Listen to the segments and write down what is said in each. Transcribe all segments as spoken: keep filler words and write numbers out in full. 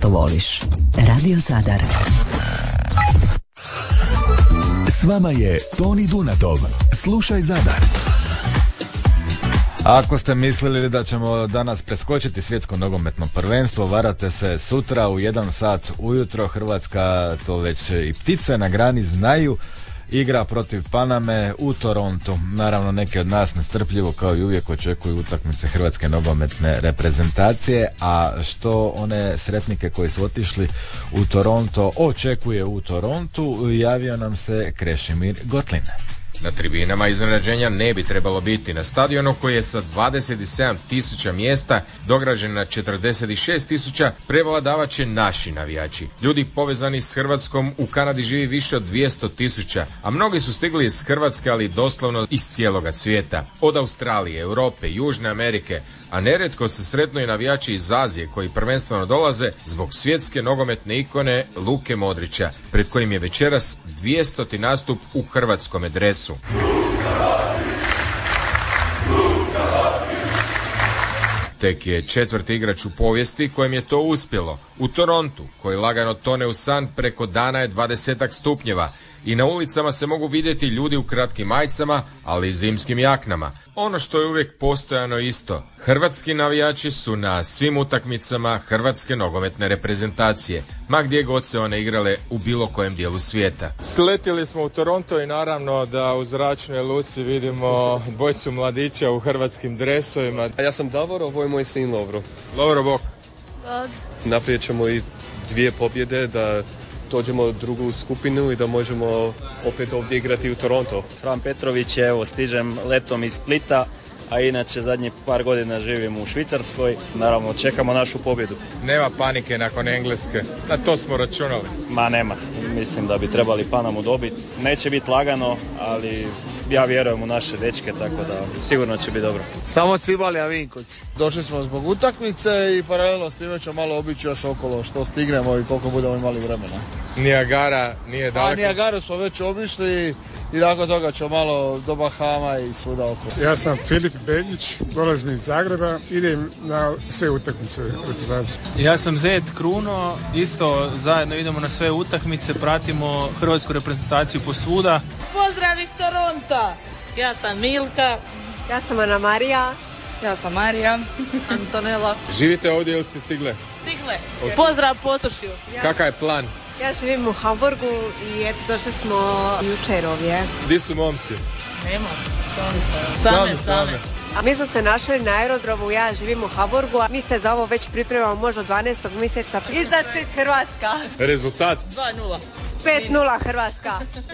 što voliš. Radio Zadar. S vama je Toni Dunatov. Slušaj Zadar. Ako ste mislili da ćemo danas preskočiti svjetsko nogometno prvenstvo, varate se. Sutra u jedan sat ujutro Hrvatska, to već i ptice na grani znaju, igra protiv Paname u Torontu. Naravno, neki od nas nestrpljivo kao i uvijek očekuju utakmice hrvatske nogometne reprezentacije, a što one sretnike koji su otišli u Toronto očekuje u Torontu, javio nam se Krešimir Gotlin. Na tribinama iznenađenja ne bi trebalo biti. Na stadionu koji je sa dvadeset sedam tisuća mjesta dograđen na četrdeset šest tisuća prevladavat će naši navijači. Ljudi povezani s Hrvatskom u Kanadi živi više od dvjesto tisuća, a mnogi su stigli iz Hrvatske, ali doslovno iz cijeloga svijeta. Od Australije, Europe, Južne Amerike, a nerijetko se sretnu i navijači iz Azije koji prvenstveno dolaze zbog svjetske nogometne ikone Luke Modrića, pred kojim je večeras dvijestoti nastup u hrvatskome dresu. Tek je četvrti igrač u povijesti kojem je to uspjelo. U Torontu, koji lagano tone u san, preko dana je dvadesetak stupnjeva i na ulicama se mogu vidjeti ljudi u kratkim majicama, ali i zimskim jaknama. Ono što je uvijek postojano isto, hrvatski navijači su na svim utakmicama hrvatske nogometne reprezentacije, ma gdje god se one igrale u bilo kojem dijelu svijeta. Sletili smo u Toronto i naravno da u zračnoj luci vidimo dvojicu mladića u hrvatskim dresovima. Ja sam Davor, ovo je moj sin Lovro. Lovro, bok. Naprijed ćemo i dvije pobjede da dođemo u drugu skupinu i da možemo opet ovdje igrati u Toronto. Fran Petrović, evo, stižem letom iz Splita, a inače zadnjih par godina živim u Švicarskoj. Naravno, čekamo našu pobjedu. Nema panike nakon Engleske, na to smo računali. Ma nema, mislim da bi trebali Panamu dobiti. Neće biti lagano, ali ja vjerujem u naše dečke, tako da sigurno će biti dobro. Samo Cibali, a Vinkovci. Došli smo zbog utakmice i paralelno s time ćemo malo obići još okolo što stignemo i koliko budemo imali vremena. Nijagara nije daleko. A Nijagaru smo već obišli i nakon toga ćemo malo do Bahama i svuda oko. Ja sam Filip Beljić, dolazim iz Zagreba, idem na sve utakmice reprezentacije. Ja sam Zed Kruno, isto zajedno idemo na sve utakmice, pratimo hrvatsku reprezentaciju posvuda. Pozdrav iz Toronta! Ja sam Milka. Ja sam Ana Marija. Ja sam Marija. Antonela. Živite ovdje ili ste stigle? Stigle. Pozdrav Posušju. Kakav je plan? Ja živim u Hamburgu i eto došli smo jučer ovdje. Gdje su momci? Nema, same, same. same. A mi smo se našli na aerodromu, ja živim u Hamburgu, a mi se za ovo već pripremamo možda dvanaestog mjeseca. Izacit Hrvatska. Rezultat? dva nula. pet nula Hrvatska.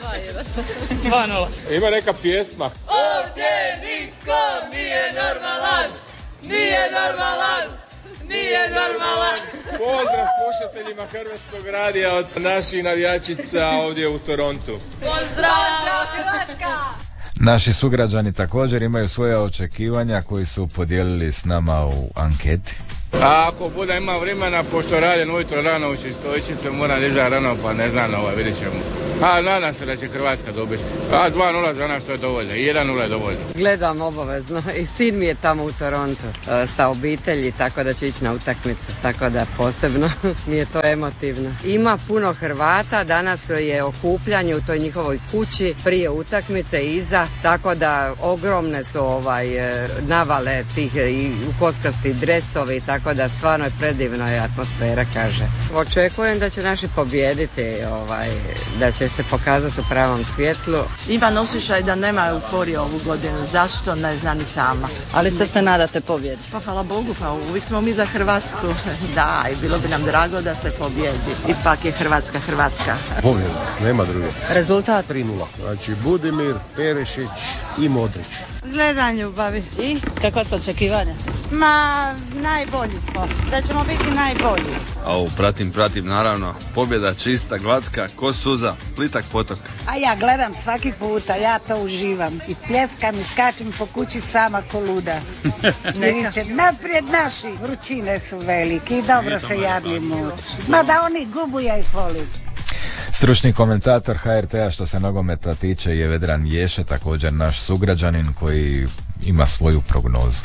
dva nula. Ima neka pjesma. Ovdje niko nije normalan, nije normalan. Nije normalan. Pozdrav slušateljima Hrvatskog radija od naših navijačica ovdje u Torontu. Pozdrav Hrvatska! Naši sugrađani također imaju svoje očekivanja koji su podijelili s nama u anketi. A ako bude ima vremena, pošto radim ujutro rano u čistoćnici, moram dizati rano, pa ne znam, ovaj, vidjet ćemo. A nadam se da će Hrvatska dobiti. A dva nula za nas to je dovoljno, i jedan nula je dovoljno. Gledam obavezno i sin mi je tamo u Torontu e, sa obitelji, tako da će ići na utakmicu, tako da posebno mi je to emotivno. Ima puno Hrvata, danas je okupljanje u toj njihovoj kući, prije utakmice i iza, tako da ogromne su ovaj, navale tih i u koskasti dresovi, tako da stvarno je predivna je atmosfera, kaže. Očekujem da će naši pobijediti, ovaj, da će se pokazati u pravom svjetlu. Imam osjećaj da nema euforije ovu godinu. Zašto? Ne znam ni sama. Ali ste se nadate pobjedi? Pa hvala Bogu, pa uvijek smo mi za Hrvatsku. Da, i bilo bi nam drago da se pobjedi. Ipak je Hrvatska Hrvatska. Pobjeda, nema druge. Rezultat? tri nula. Znači Budimir, Perišić i Modrić. Gledam ljubavi. I kakva su očekivanja? Ma, najbolji smo. Da ćemo biti najbolji. Au, pratim, pratim, naravno. Pobjeda čista, glatka, ko suza, plitak potok. A ja gledam svaki puta, ja to uživam. I pljeskam i skačem po kući sama ko luda. Neka. Naprijed naši, vrućine su velike i dobro se javljamo. Ma da oni gubu ja ih volim. Stručni komentator ha er te a što se nogometa tiče je Vedran Ješe, također naš sugrađanin koji ima svoju prognozu.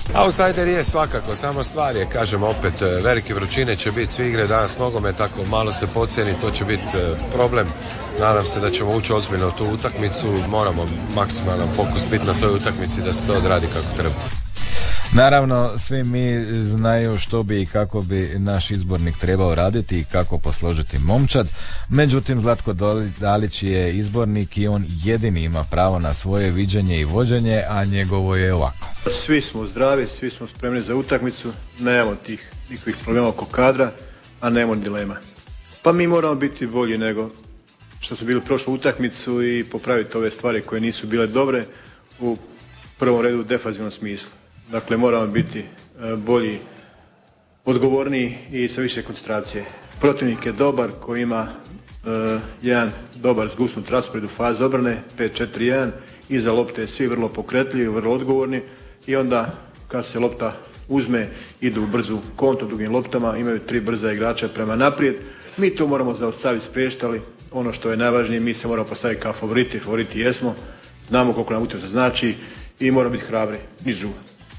Outsider je svakako, samo stvar je, kažem opet, velike vrućine će biti, svi igre danas nogomet, tako malo se pocijeni, to će biti problem. Nadam se da ćemo ući ozbiljno u tu utakmicu, moramo maksimalan fokus biti na toj utakmici da se to odradi kako treba. Naravno, svi mi znaju što bi i kako bi naš izbornik trebao raditi i kako posložiti momčad. Međutim, Zlatko Dalić je izbornik i on jedini ima pravo na svoje viđenje i vođenje, a njegovo je ovako. Svi smo zdravi, svi smo spremni za utakmicu, nemamo tih nikakvih problema oko kadra, a nemamo dilema. Pa mi moramo biti bolji nego što su bili u prošlu utakmicu i popraviti ove stvari koje nisu bile dobre u prvom redu u defanzivnom smislu. Dakle, moramo biti bolji, odgovorniji i sa više koncentracije. Protivnik je dobar koji ima uh, jedan dobar zgusnut raspored u fazi obrane, pet četiri jedan, iza lopte svi vrlo pokretljivi, vrlo odgovorni i onda kad se lopta uzme idu u brzu kontu dugim loptama, imaju tri brza igrača prema naprijed. Mi to moramo zaustaviti, spriječiti, ali ono što je najvažnije, mi se moramo postaviti kao favoriti, favoriti jesmo, znamo koliko nam utakmica znači i moramo biti hrabri, niš drugo.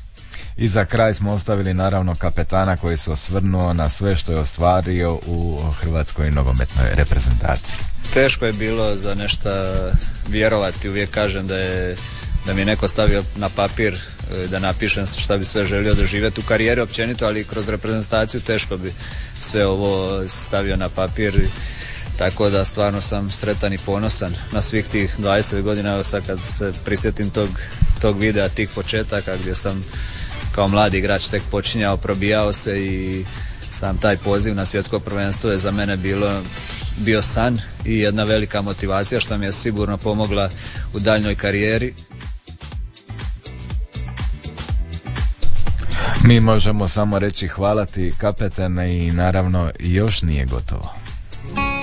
I za kraj smo ostavili naravno kapetana koji se osvrnuo na sve što je ostvario u hrvatskoj nogometnoj reprezentaciji. Teško je bilo za nešto vjerovati, uvijek kažem da je da mi je neko stavio na papir da napišem šta bi sve želio doživjeti u karijeri općenito, ali i kroz reprezentaciju teško bi sve ovo stavio na papir, tako da stvarno sam sretan i ponosan na svih tih dvadeset godina. Evo sad kad se prisjetim tog, tog videa, tih početaka gdje sam kao mladi igrač tek počinjao, probijao se i sam taj poziv na svjetsko prvenstvo je za mene bilo, bio san i jedna velika motivacija što mi je sigurno pomogla u daljnjoj karijeri. Mi možemo samo reći hvala ti kapetane i naravno još nije gotovo.